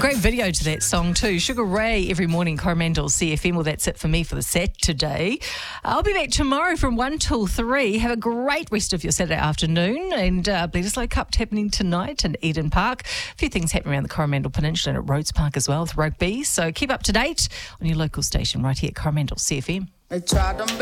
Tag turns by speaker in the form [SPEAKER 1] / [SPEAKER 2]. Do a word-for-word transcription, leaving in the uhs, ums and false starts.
[SPEAKER 1] Great video to that song too. Sugar Ray every morning, Coromandel C F M. Well, that's it for me for the set today. I'll be back tomorrow from one till three. Have a great rest of your Saturday afternoon. And uh, Bledisloe Cup happening tonight in Eden Park. A few things happening around the Coromandel Peninsula and at Rhodes Park as well with rugby. So keep up to date on your local station right here at Coromandel C F M.